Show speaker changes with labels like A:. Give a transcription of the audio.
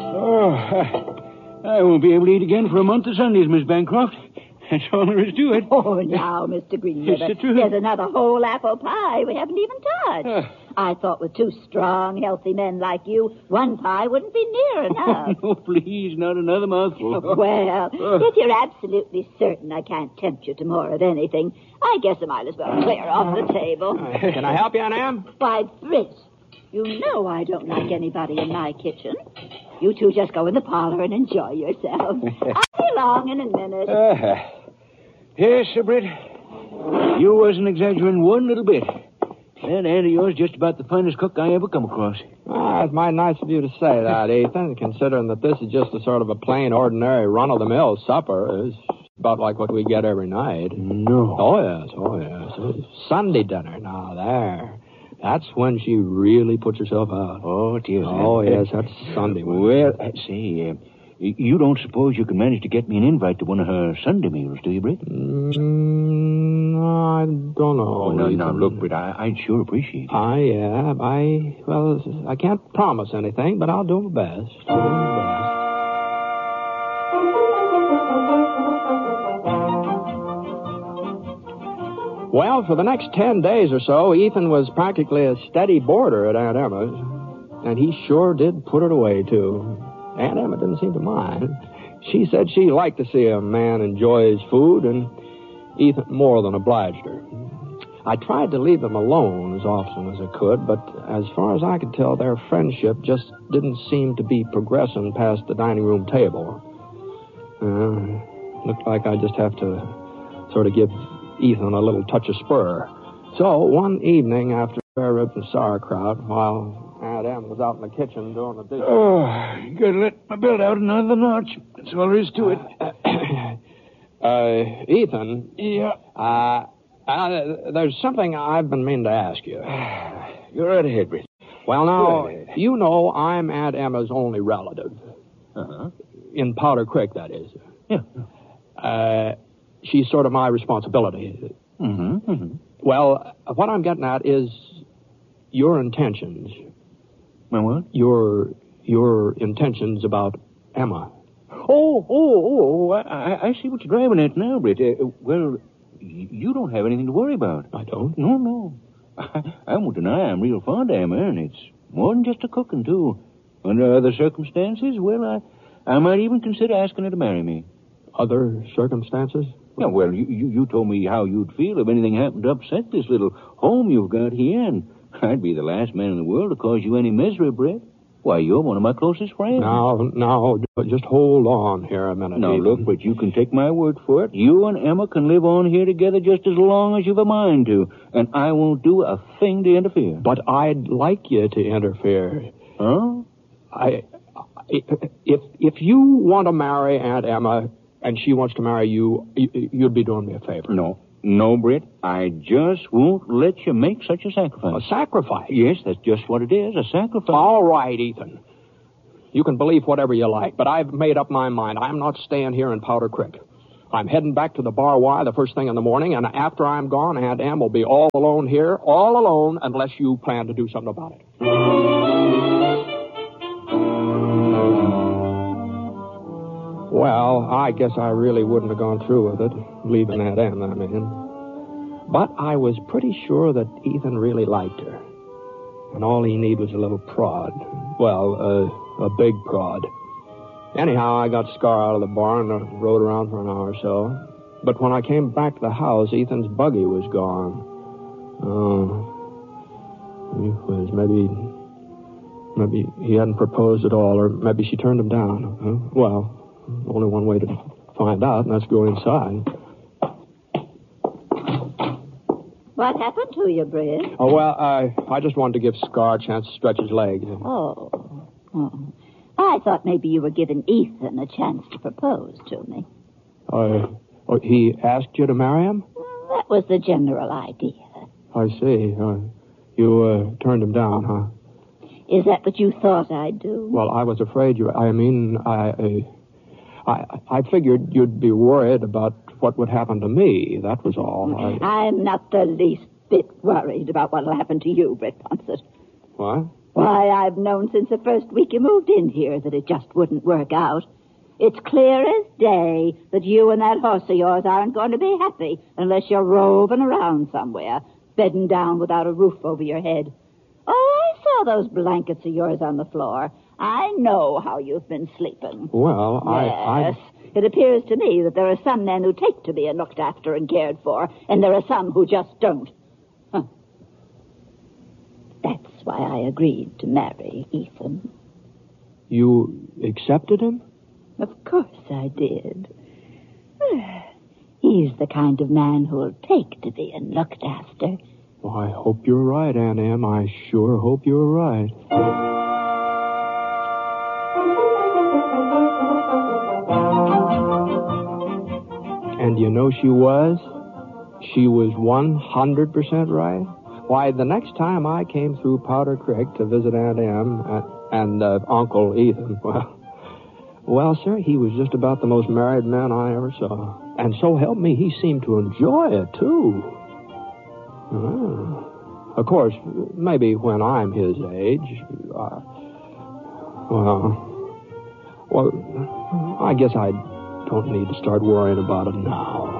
A: Oh, I won't be able to eat again for a month of Sundays, Miss Bancroft. That's all there is to it.
B: Oh, now, Mr. Greenriver, there's another whole apple pie we haven't even touched. I thought with two strong, healthy men like you, one pie wouldn't be near enough.
A: Oh, please, not another mouthful.
B: Well, if you're absolutely certain I can't tempt you to more of anything, I guess I might as well clear off the table.
C: Can I help you, Aunt Em?
B: Why, Britt, you know I don't like anybody in my kitchen. You two just go in the parlor and enjoy yourselves. I'll be along in a minute.
A: Yes, Sir Britt. You wasn't exaggerating one little bit. That aunt of yours is just about the finest cook I ever come across.
C: It's mighty nice of you to say that, Ethan, considering that this is just a sort of a plain, ordinary, run-of-the-mill supper. It's about like what we get every night.
A: No.
C: Oh, yes. It's Sunday dinner. Now, there. That's when she really puts herself out.
A: Oh, dear.
C: Oh, yes, that's Sunday.
A: Well, say, you don't suppose you can manage to get me an invite to one of her Sunday meals, do you, Britt?
C: No, I don't know.
A: Oh, no, look, Britt, I'd sure appreciate it.
C: I can't promise anything, but I'll do my best. Well, for the next 10 days or so, Ethan was practically a steady boarder at Aunt Emma's. And he sure did put it away, too. Aunt Emma didn't seem to mind. She said she liked to see a man enjoy his food, and Ethan more than obliged her. I tried to leave them alone as often as I could, but as far as I could tell, their friendship just didn't seem to be progressing past the dining room table. Looked like I just have to sort of give Ethan a little touch of spur. So one evening after spare ribs and sauerkraut, while Aunt Em was out in the kitchen doing the dishes.
A: Oh, you gotta let my belt out another notch. That's all there is to it.
C: Ethan.
A: Yeah?
C: There's something I've been meaning to ask you.
A: You're right ahead, Britt.
C: Well, now, you know I'm Aunt Emma's only relative.
A: Uh-huh.
C: In Powder Creek, that is.
A: Yeah.
C: She's sort of my responsibility.
A: Mm-hmm.
C: Well, what I'm getting at is your intentions.
A: My what?
C: Your intentions about Emma.
A: Oh, I see what you're driving at now, Britt. Well, you don't have anything to worry about.
C: I don't?
A: No. I won't deny I'm real fond of Emma, and it's more than just a cooking, too. Under other circumstances, well, I might even consider asking her to marry me.
C: Other circumstances?
A: Yeah, well, you told me how you'd feel if anything happened to upset this little home you've got here, and I'd be the last man in the world to cause you any misery, Britt. Why, you're one of my closest friends.
C: Now, just hold on here a minute.
A: Now,
C: Ethan.
A: look, but you can take my word for it. You and Emma can live on here together just as long as you've a mind to, and I won't do a thing to interfere.
C: But I'd like you to interfere.
A: Huh?
C: If you want to marry Aunt Emma and she wants to marry you, you'd be doing me a favor.
A: No, Britt. I just won't let you make such a sacrifice.
C: A sacrifice?
A: Yes, that's just what it is, a sacrifice.
C: All right, Ethan. You can believe whatever you like, but I've made up my mind. I'm not staying here in Powder Creek. I'm heading back to the Bar Y the first thing in the morning, and after I'm gone, Aunt Em will be all alone here, all alone, unless you plan to do something about it. Well, I guess I really wouldn't have gone through with it, leaving Aunt Em, I mean. But I was pretty sure that Ethan really liked her. And all he needed was a little prod. Well, a big prod. Anyhow, I got Scar out of the barn and rode around for an hour or so. But when I came back to the house, Ethan's buggy was gone. Maybe he hadn't proposed at all, or maybe she turned him down. Well, only one way to find out, and that's go inside.
B: What happened to you, Britt?
C: Oh, well, I just wanted to give Scar a chance to stretch his legs.
B: Oh. I thought maybe you were giving Ethan a chance to propose to me.
C: He asked you to marry him?
B: That was the general idea.
C: I see. You turned him down, huh?
B: Is that what you thought I'd do?
C: Well, I was afraid you... I figured you'd be worried about what would happen to me. That was all.
B: I'm not the least bit worried about what'll happen to you, Britt Ponsett.
C: What?
B: Why, I've known since the first week you moved in here that it just wouldn't work out. It's clear as day that you and that horse of yours aren't going to be happy unless you're roving around somewhere, bedding down without a roof over your head. Oh, I saw those blankets of yours on the floor. I know how you've been sleeping.
C: Well,
B: yes. It appears to me that there are some men who take to being looked after and cared for, and there are some who just don't. Huh. That's why I agreed to marry Ethan.
C: You accepted him?
B: Of course I did. He's the kind of man who'll take to being looked after.
C: Well, I hope you're right, Aunt Em. I sure hope you're right. And you know she was? She was 100% right. Why, the next time I came through Powder Creek to visit Aunt Em and Uncle Ethan, well, sir, he was just about the most married man I ever saw. And so help me, he seemed to enjoy it, too. Of course, maybe when I'm his age, well, I guess I don't need to start worrying about it now.